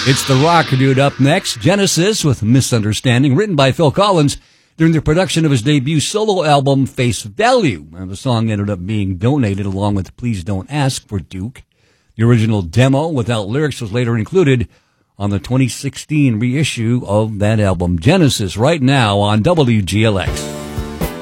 It's the rocker dude up next. Genesis with Misunderstanding, written by Phil Collins during the production of his debut solo album, Face Value. And the song ended up being donated along with Please Don't Ask for Duke. The original demo without lyrics was later included on the 2016 reissue of that album, Genesis, right now on WGLX.